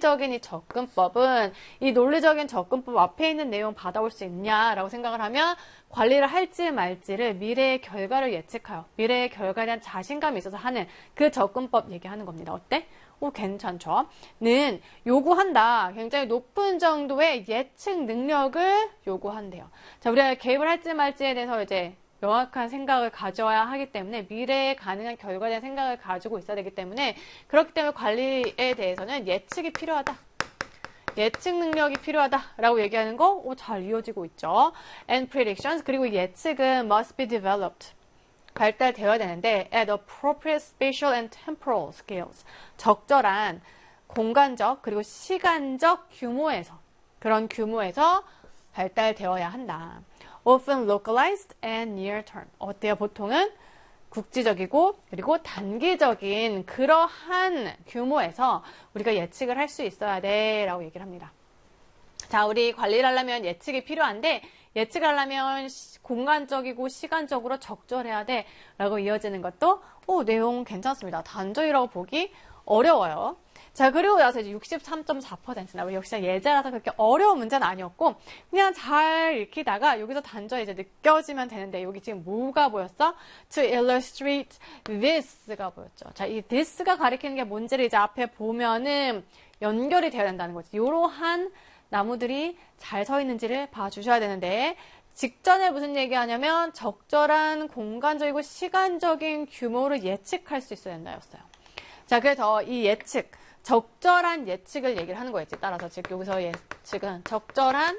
논리적인 이 접근법은 이 논리적인 접근법 앞에 있는 내용 받아올 수 있냐라고 생각을 하면 관리를 할지 말지를 미래의 결과를 예측하여 미래의 결과에 대한 자신감이 있어서 하는 그 접근법 얘기하는 겁니다. 어때? 오, 괜찮죠? 는 요구한다. 굉장히 높은 정도의 예측 능력을 요구한대요. 자, 우리가 개입을 할지 말지에 대해서 이제 명확한 생각을 가져야 하기 때문에 미래에 가능한 결과에 대한 생각을 가지고 있어야 되기 때문에 그렇기 때문에 관리에 대해서는 예측이 필요하다. 예측 능력이 필요하다라고 얘기하는 거 잘 이어지고 있죠. And predictions 그리고 예측은 must be developed. 발달되어야 되는데 at appropriate spatial and temporal scales. 적절한 공간적 그리고 시간적 규모에서 그런 규모에서 발달되어야 한다. Often localized and near term. 어때요? 보통은 국지적이고 그리고 단기적인 그러한 규모에서 우리가 예측을 할 수 있어야 돼 라고 얘기를 합니다. 자, 우리 관리를 하려면 예측이 필요한데 예측을 하려면 공간적이고 시간적으로 적절해야 돼 라고 이어지는 것도 내용 괜찮습니다. 단적이라고 보기 어려워요. 자, 그리고 나서 이제 63.4%나 우리 역시나 예제라서 그렇게 어려운 문제는 아니었고 그냥 잘 읽히다가 여기서 단적이 이제 느껴지면 되는데 여기 지금 뭐가 보였어? To illustrate this가 보였죠. 자, 이 this가 가리키는 게 뭔지를 이제 앞에 보면은 연결이 되어야 된다는 거지. 이러한 나무들이 잘 서 있는지를 봐주셔야 되는데 직전에 무슨 얘기하냐면 적절한 공간적이고 시간적인 규모를 예측할 수 있어야 된다였어요. 자, 그래서 이 예측, 적절한 예측을 얘기를 하는 거였지. 따라서 지금 여기서 예측은 적절한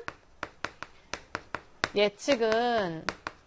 예측은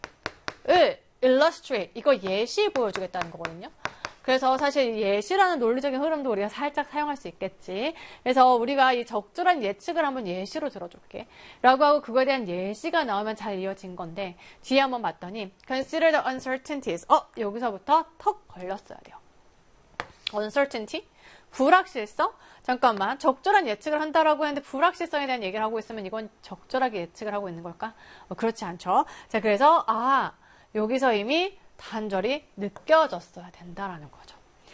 illustrate 이거 예시 보여주겠다는 거거든요. 그래서 사실 예시라는 논리적인 흐름도 우리가 살짝 사용할 수 있겠지. 그래서 우리가 이 적절한 예측을 한번 예시로 들어줄게. 라고 하고 그거에 대한 예시가 나오면 잘 이어진 건데 뒤에 한번 봤더니 consider the uncertainties. 여기서부터 턱 걸렸어야 돼요. uncertainty? 불확실성? 잠깐만. 적절한 예측을 한다라고 했는데 불확실성에 대한 얘기를 하고 있으면 이건 적절하게 예측을 하고 있는 걸까? 그렇지 않죠. 자, 그래서 여기서 이미 단절이 느껴졌어야 된다라는 거죠.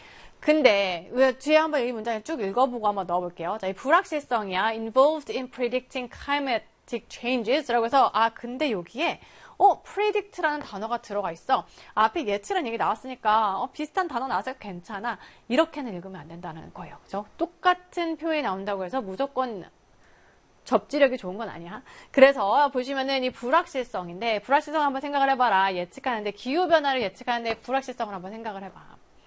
근데 뒤에 한번 이 문장을 쭉 읽어보고 한번 넣어볼게요. 자, 이 불확실성이야. involved in predicting climatic changes 라고 해서 근데 여기에 predict라는 단어가 들어가 있어. 앞에 예측이라는 얘기 나왔으니까 비슷한 단어 나와서 괜찮아. 이렇게는 읽으면 안 된다는 거예요. 그죠? 똑같은 표현이 나온다고 해서 무조건 접지력이 좋은 건 아니야. 그래서 보시면은 이 불확실성인데 불확실성 한번 생각을 해봐라. 예측하는데 기후변화를 예측하는데 불확실성을 한번 생각을 해봐.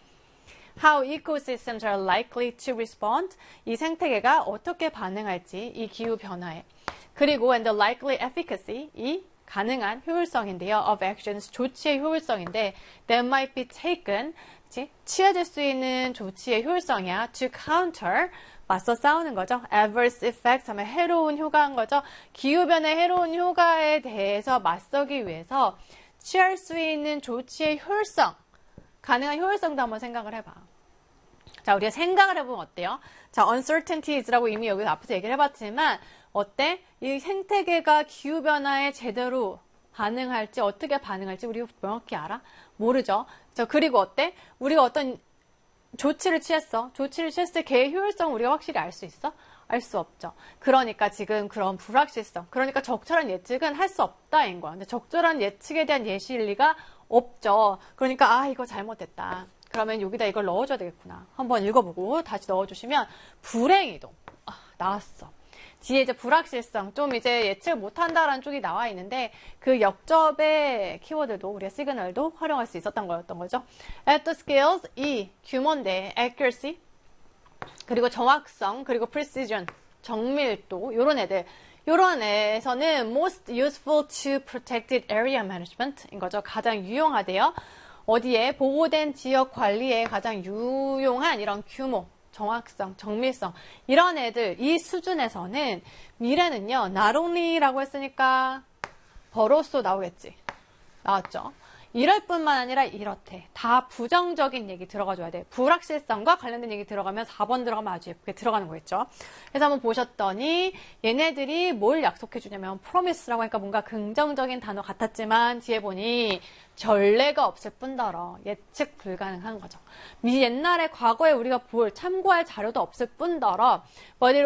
How ecosystems are likely to respond. 이 생태계가 어떻게 반응할지 이 기후변화에. 그리고 and the likely efficacy. 이 가능한 효율성인데요. of actions. 조치의 효율성인데 that might be taken. 취해질 수 있는 조치의 효율성이야. to counter. 맞서 싸우는 거죠. adverse effects 하면 해로운 효과인 거죠. 기후변화의 해로운 효과에 대해서 맞서기 위해서 취할 수 있는 조치의 효율성, 가능한 효율성도 한번 생각을 해봐. 자, 우리가 생각을 해보면 어때요? 자, uncertainties라고 이미 여기서 앞에서 얘기를 해봤지만 어때? 이 생태계가 기후변화에 제대로 반응할지 어떻게 반응할지 우리가 명확히 알아? 모르죠. 자, 그리고 어때? 우리가 어떤 조치를 취했어. 조치를 취했을 때 걔의 효율성을 우리가 확실히 알 수 있어? 알 수 없죠. 그러니까 지금 그런 불확실성, 그러니까 적절한 예측은 할 수 없다인 거야. 근데 적절한 예측에 대한 예시일 리가 없죠. 그러니까 이거 잘못됐다. 그러면 여기다 이걸 넣어줘야 되겠구나. 한번 읽어보고 다시 넣어주시면 불행이동. 나왔어. 뒤에 이제 불확실성, 좀 이제 예측을 못한다라는 쪽이 나와 있는데 그 역접의 키워드도 우리가 시그널도 활용할 수 있었던 거였던 거죠. At the scales, 이 규모인데 accuracy, 그리고 정확성, 그리고 precision, 정밀도 요런 애들. 요런 애에서는 most useful to protected area management인 거죠. 가장 유용하대요. 어디에? 보호된 지역 관리에 가장 유용한 이런 규모. 정확성, 정밀성 이런 애들 이 수준에서는 미래는요 not only라고 했으니까 버로소 나오겠지. 나왔죠. 이럴 뿐만 아니라 이렇대. 다 부정적인 얘기 들어가줘야 돼. 불확실성과 관련된 얘기 들어가면 4번 들어가면 아주 예쁘게 들어가는 거겠죠. 그래서 한번 보셨더니 얘네들이 뭘 약속해 주냐면 promise라고 하니까 뭔가 긍정적인 단어 같았지만 뒤에 보니 전례가 없을 뿐더러 예측 불가능한 거죠. 옛날에 과거에 우리가 참고할 자료도 없을 뿐더러 but it